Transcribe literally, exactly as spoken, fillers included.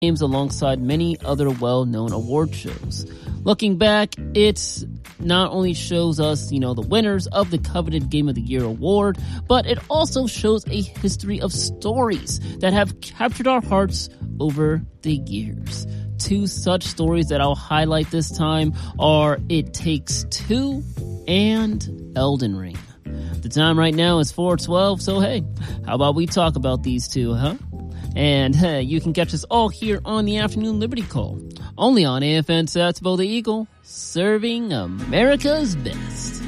games alongside many other well-known award shows. Looking back, it not only shows us, you know, the winners of the coveted Game of the Year award, but it also shows a history of stories that have captured our hearts over the years. Two such stories that I'll highlight this time are It Takes Two and Elden Ring. The time right now is four twelve, so hey, how about we talk about these two, huh? And hey, you can catch us all here on the Afternoon Liberty Call, only on A F N Satsville the Eagle, serving America's best.